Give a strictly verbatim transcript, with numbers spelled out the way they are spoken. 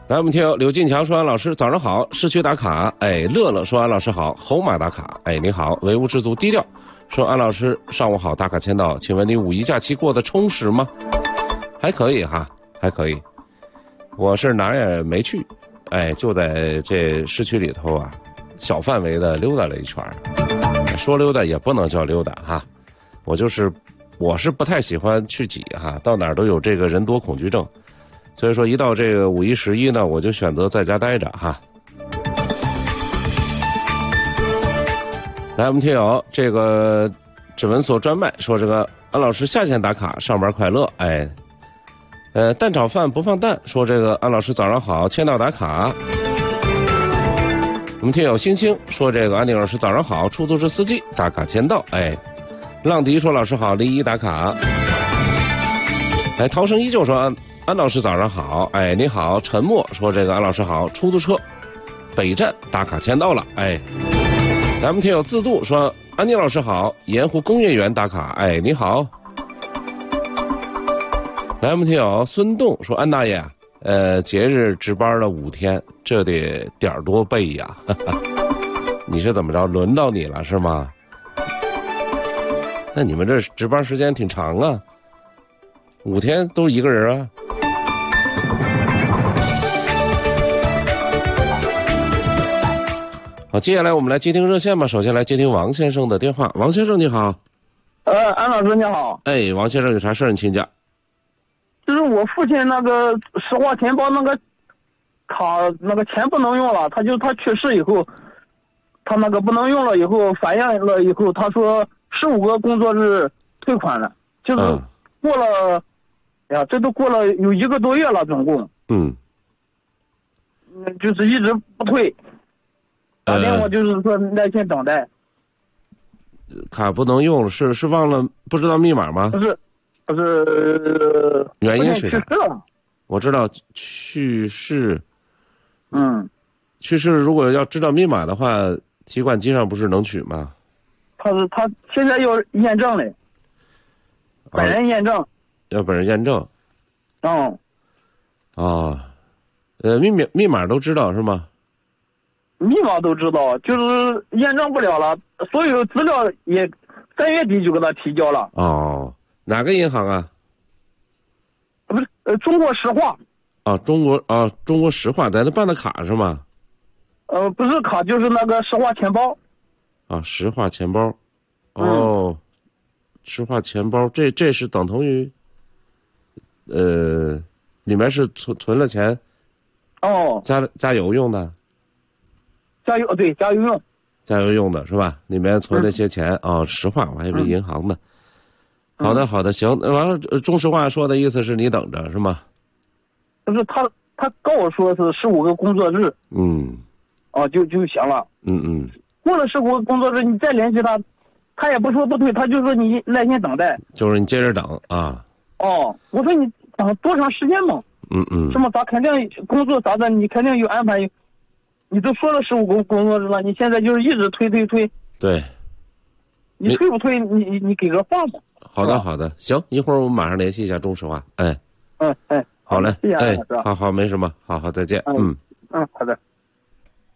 来，我们听友刘进强说：“安老师早上好，市区打卡。”哎，乐乐说：“安老师好，侯马打卡。”哎，你好，唯物之族低调说：“安老师上午好，打卡签到，请问你五一假期过得充实吗？”还可以哈，还可以。我是哪儿也没去，哎，就在这市区里头啊，小范围的溜达了一圈。说溜达也不能叫溜达哈，我就是我是不太喜欢去挤哈，到哪儿都有这个人多恐惧症。所以说，一到这个五一、十一呢，我就选择在家待着哈。来，我们听友这个指纹所专卖说：“这个安老师下线打卡，上班快乐。”哎，呃，蛋炒饭不放蛋说：“这个安老师早上好，签到打卡。”我们听友星星说：“这个安迪老师早上好，出租车司机打卡签到。”哎，浪迪说：“老师好，零一打卡。”哎，涛声依旧说。安老师早上好，哎，你好，沉默说这个安老师好，出租车北站打卡签到了，哎，咱们听友自度说安妮老师好，盐湖工业园打卡，哎，你好。来，我们听友孙栋说安大爷，呃，节日值班了五天，这得点儿多倍呀，哈哈，你是怎么着？轮到你了是吗？那你们这值班时间挺长啊，五天都一个人啊。好，接下来我们来接听热线吧。首先来接听王先生的电话。王先生你好。 呃，安老师你好。 哎，王先生有啥事儿你请讲。 就是我父亲那个石化钱包那个卡那个钱不能用了，他就他去世以后，他那个不能用了以后反映了以后，他说十五个工作日退款了，就是过了，哎呀，这都过了有一个多月了，总共。 嗯。 嗯，就是一直不退。打电话就是说耐心等待。 卡不能用，是是忘了不知道密码吗？ 不是，不是。 原因是去世了。 我知道去世。 嗯。 去世如果要知道密码的话，提款机上不是能取吗？ 他是他现在要验证嘞。本人验证。 要本人验证。 嗯。 哦。呃，密码密码都知道是吗？ 密码都知道，就是验证不了了，所有资料也三月底就给他提交了。 哦，哪个银行啊？ 不是，呃，中国石化。 啊，中国啊，中国石化，在那办的卡是吗？ 呃，不是卡，就是那个石化钱包。 啊，石化钱包。哦，嗯、石化钱包，这这是等同于，呃，里面是存存了钱。 哦。 加加油用的。 加油，对，加油用， 加油用的是吧？里面存那些钱啊、嗯哦，石化，我还以为银行呢。嗯、好的，好的，行。完了，中石化说的意思是你等着是吗？ 不是他，他告我说是十五个工作日。 嗯。 哦，就就行了。 嗯嗯。 过了十五个工作日，你再联系他，他也不说不退，他就说你耐心等待。 就是你接着等啊。 哦，我说你等多长时间嘛？ 嗯嗯。 是吗？咱肯定工作咋的，你肯定有安排。你都说了十五工工作日了，你现在就是一直推推推。 对。 你推不推？你你你给个话吧。 好的好的，行，一会儿我们马上联系一下中石化。哎。 嗯哎。 好嘞。 谢谢哎，好好，没什么，好好再见。 嗯嗯，好的。